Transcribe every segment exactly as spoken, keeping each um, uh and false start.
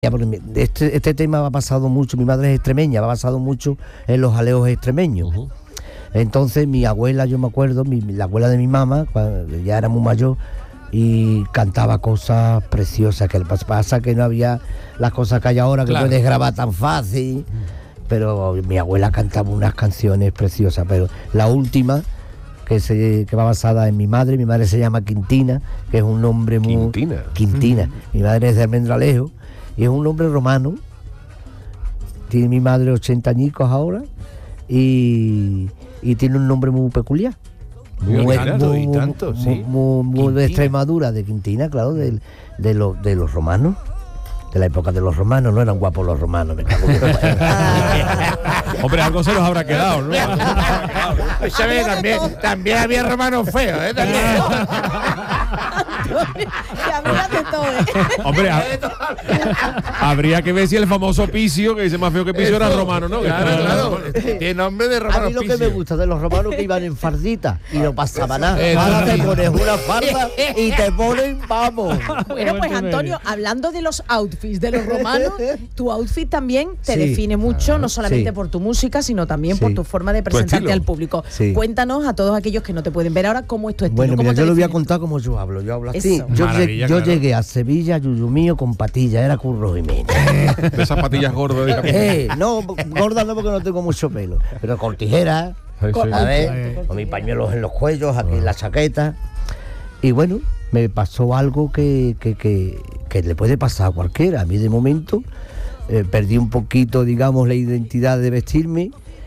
Porque este, este tema ha pasado mucho, mi madre es extremeña, ha pasado mucho en los aleos extremeños. Uh-huh. Entonces mi abuela, yo me acuerdo, mi, la abuela de mi mamá, cuando ya era muy mayor, y cantaba cosas preciosas, que pasa que no había las cosas que hay ahora, que claro, puedes grabar tan fácil, pero mi abuela cantaba unas canciones preciosas, pero la última, que, se, que va basada en mi madre, mi madre se llama Quintina, que es un nombre muy... Quintina. Quintina, mm. Mi madre es de Almendralejo, y es un nombre romano. Tiene mi madre ochenta añicos ahora y, y tiene un nombre muy peculiar. Muy, muy, tanto, muy, y tanto, muy, sí. muy, muy de Extremadura, de Quintina, claro, de, de, lo, de los romanos. De la época de los romanos, no eran guapos los romanos, me cago en Hombre, algo se los habrá quedado, ¿no? ¿Sabes? También, también había romanos feos, ¿eh? También. Que habría de todo, ¿eh? Hombre, ha, habría que ver si el famoso Picio, que dice más feo que Picio, era romano, ¿no? Claro, claro. Tiene nombre de romano. A mí lo Picio. que me gusta de los romanos que iban en fardita y no pasaba nada. Ahora te pones una farda y te ponen, vamos. Bueno, pues Antonio, hablando de los outfits de los romanos, tu outfit también te Sí. define mucho, no solamente Sí. por tu música, sino también Sí. por tu forma de presentarte estilo. al público. Sí. Cuéntanos a todos aquellos que no te pueden ver ahora cómo es tu estilo. Bueno, cómo mira, te yo lo voy a defines contar como yo hablo. Yo hablo así. Eso. Yo, Maravilla, lleg- yo claro. llegué a Sevilla, Yuyu mío, con patillas, era Curro Jiménez. De esas patillas gordas. De Eh, no, gorda no, porque no tengo mucho pelo, pero con tijeras, Sí, sí. a ver, con mis pañuelos en los cuellos, aquí en la chaqueta. Y bueno, me pasó algo que, que, que, que le puede pasar a cualquiera. A mí de momento eh, perdí un poquito, digamos, la identidad de vestirme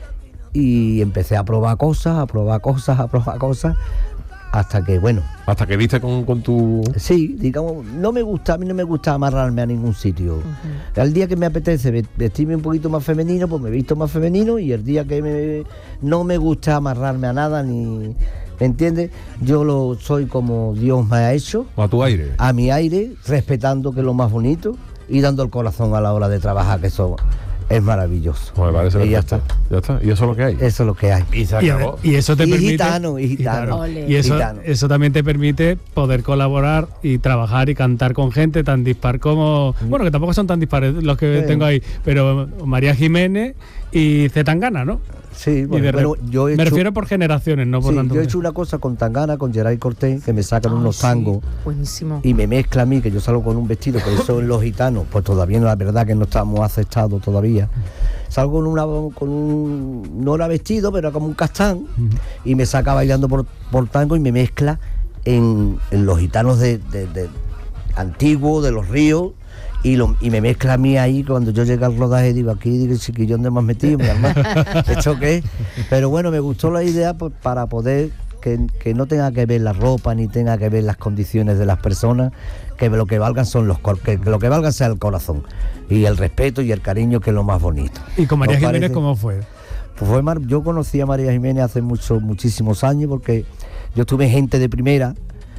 y empecé a probar cosas, a probar cosas, a probar cosas, hasta que, bueno, Hasta que viste con, con tu... sí, digamos, no me gusta, a mí no me gusta amarrarme a ningún sitio. Uh-huh. Al día que me apetece vestirme un poquito más femenino, pues me visto más femenino, y el día que me, no me gusta amarrarme a nada, ni, ¿me entiendes? Yo lo soy como Dios me ha hecho, A tu aire. a mi aire, respetando que es lo más bonito, y dando el corazón a la hora de trabajar, que eso es maravilloso. Pues me parece y ya perfecto. está. Ya está. Y eso es lo que hay. Eso es lo que hay. Y se Y, acabó. y eso te Y permite gitano, y gitano. Ole. y eso, Gitano. eso también te permite poder colaborar y trabajar y cantar con gente tan dispar como, bueno, que tampoco son tan dispares los que Sí. tengo ahí, pero María Jiménez y Zetangana, ¿no? Sí, Y bueno, de re- bueno, yo he me hecho, refiero por generaciones, no por sí, tanto. yo he hecho una cosa con Tangana, con Geray Cortés, que me sacan Ay, unos sí. tangos. Buenísimo. Y me mezcla a mí, que yo salgo con un vestido, que eso en los gitanos, pues todavía no, la verdad que no estamos aceptados todavía. Salgo con una con un, no era vestido, pero era como un castán, uh-huh. Y me saca bailando por, por tango y me mezcla en, en los gitanos de, de, de antiguos, de los ríos, y, lo, y me mezcla a mí ahí. Cuando yo llegué al rodaje, digo, aquí, digo, chiquillón de más metido, mi hermano, ¿esto qué es? Pero bueno, me gustó la idea pues, para poder que, que no tenga que ver la ropa, ni tenga que ver las condiciones de las personas, que lo que valgan son los cor- que lo que valga sea el corazón y el respeto y el cariño, que es lo más bonito. ¿Y con María ¿Os Jiménez parece? cómo fue? Pues fue mar- yo conocí a María Jiménez hace muchos muchísimos años, porque yo tuve gente de primera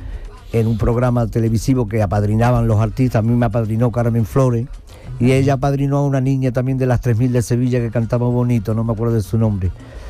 en un programa televisivo que apadrinaban los artistas. A mí me apadrinó Carmen Flores, y ella apadrinó a una niña también de las tres mil de Sevilla que cantaba bonito, no me acuerdo de su nombre.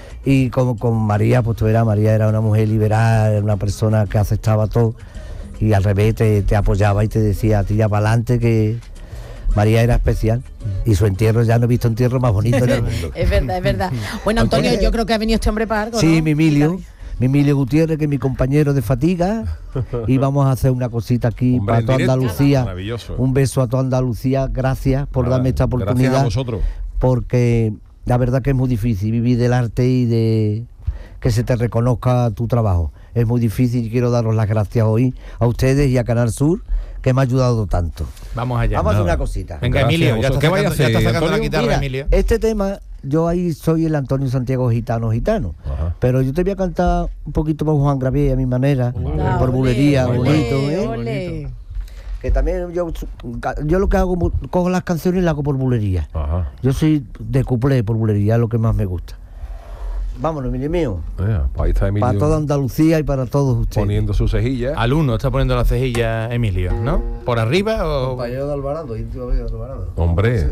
Y como con María, pues tú verás, María era una mujer liberal, era una persona que aceptaba todo, y al revés te, te apoyaba y te decía, tira para adelante, que María era especial. Y su entierro, ya no he visto entierro más bonito en el mundo. Es verdad, es verdad. Bueno, Antonio, yo creo que ha venido este hombre para algo, ¿no? Sí, mi Emilio, mi Emilio Gutiérrez, que es mi compañero de fatiga, y vamos a hacer una cosita aquí Hombre, para en toda directo. Andalucía. Maravilloso. Un beso a toda Andalucía, gracias por Nada, darme esta oportunidad. Gracias a vosotros. Porque la verdad que es muy difícil vivir del arte y de que se te reconozca tu trabajo. Es muy difícil, y quiero daros las gracias hoy a ustedes y a Canal Sur, que me ha ayudado tanto. Vamos allá. Vamos a hacer nada. una cosita. Venga, Gracias Emilio, a ya está vosotros. ¿Qué vais a sacando, ya está hacer, sacando la Antonio? guitarra, Mira, Emilio. este tema, yo ahí soy el Antonio Santiago Gitano Gitano. Ajá. Pero yo te voy a cantar un poquito por Juan Gravé a mi manera, Vale. eh, por Ole, bulería, ole, bonito, ¿eh? ole. Que también yo, yo lo que hago, cojo las canciones y las hago por bulería. Ajá. Yo soy de cuplé por bulería, es lo que más me gusta. Vámonos, Emilio mío. Eh, pues ahí está Emilio Para toda Andalucía y para todos ustedes. poniendo su cejilla. Al uno está poniendo la cejilla Emilio, ¿no? ¿Por arriba o...? Compañero de Alvarado, íntimo de Alvarado. Hombre,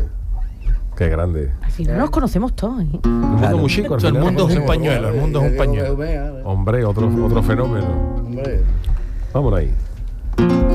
qué grande. Al final nos conocemos todos, ¿eh? Un mundo Claro. muy chico. al Todo el final mundo nos es un conocemos. pañuelo, el mundo es un pañuelo. Hombre, otro, otro fenómeno. Hombre. Vámonos ahí.